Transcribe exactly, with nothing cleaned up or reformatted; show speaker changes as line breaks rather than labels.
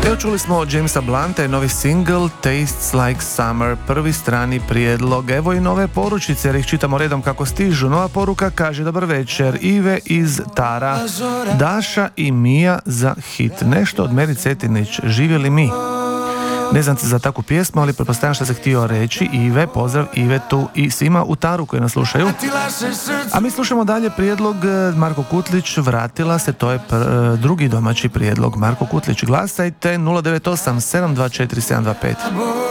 Evo čuli smo Jamesa Blunta i novi single Tastes Like Summer, prvi strani prijedlog. Evo i nove poručice jer ih čitamo redom kako stižu. Nova poruka kaže: dobar večer, Ive iz Tara, Daša i Mija za hit. Nešto od Meri Cetinić, živjeli mi. Ne znam se za takvu pjesmu, ali pretpostavljam što se htio reći. Ive, pozdrav Ivetu i svima u Taru koji nas slušaju. A mi slušamo dalje prijedlog Marko Kutlić, Vratila se, to je pr- drugi domaći prijedlog. Marko Kutlić, glasajte nula devet osam sedam dva četiri sedam dva pet.